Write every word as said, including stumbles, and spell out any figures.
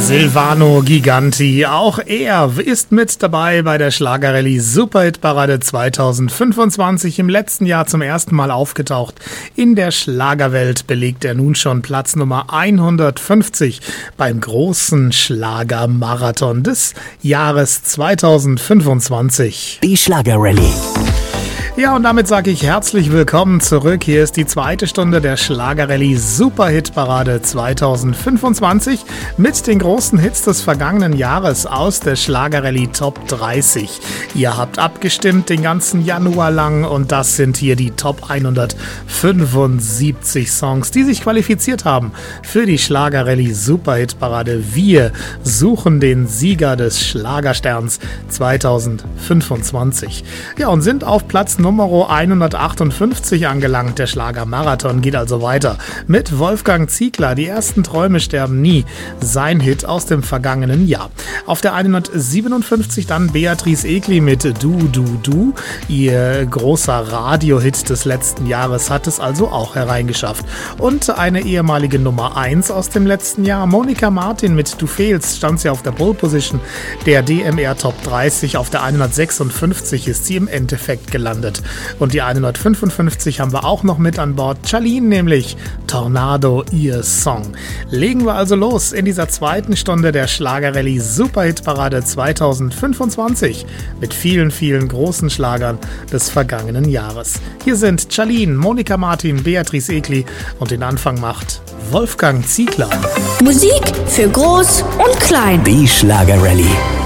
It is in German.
Silvano Giganti, auch er ist mit dabei bei der Schlagerrallye Superhitparade zweitausendfünfundzwanzig. Im letzten Jahr zum ersten Mal aufgetaucht. In der Schlagerwelt belegt er nun schon Platz Nummer hundertfünfzig beim großen Schlagermarathon des Jahres zweitausendfünfundzwanzig. Die Schlagerrallye. Ja, und damit sage ich herzlich willkommen zurück. Hier ist die zweite Stunde der Schlagerrallye Superhitparade zweitausendfünfundzwanzig mit den großen Hits des vergangenen Jahres aus der Schlagerrallye Top dreißig. Ihr habt abgestimmt den ganzen Januar lang und das sind hier die Top hundertfünfundsiebzig Songs, die sich qualifiziert haben für die Schlagerrallye Superhitparade. Wir suchen den Sieger des Schlagersterns zweitausendfünfundzwanzig. Ja, und sind auf Platz Nummer hundertachtundfünfzig angelangt. Der Schlagermarathon geht also weiter mit Wolfgang Ziegler. Die ersten Träume sterben nie. Sein Hit aus dem vergangenen Jahr. Auf der hundertsiebenundfünfzig dann Beatrice Egli mit Du, Du, Du. Ihr großer Radiohit des letzten Jahres hat es also auch hereingeschafft. Und eine ehemalige Nummer eins aus dem letzten Jahr. Monika Martin mit Du fehlst stand sie auf der Pole Position der D M R Top dreißig. Auf der hundertsechsundfünfzig ist sie im Endeffekt gelandet. Und die hundertfünfundfünfzig haben wir auch noch mit an Bord. Charlene nämlich, Tornado, ihr Song. Legen wir also los in dieser zweiten Stunde der Schlagerrallye Superhitparade zweitausendfünfundzwanzig mit vielen, vielen großen Schlagern des vergangenen Jahres. Hier sind Charlene, Monika Martin, Beatrice Egli und den Anfang macht Wolfgang Ziegler. Musik für Groß und Klein. Die Schlagerrallye.